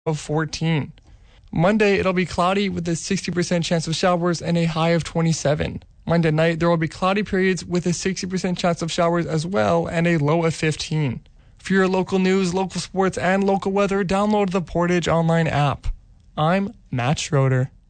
of 14. Monday, it'll be cloudy with a 60% chance of showers and a high of 27. Monday night, there will be cloudy periods with a 60% chance of showers as well and a low of 15. For your local news, local sports, and local weather, download the Portage Online app. I'm Matt Schroeder.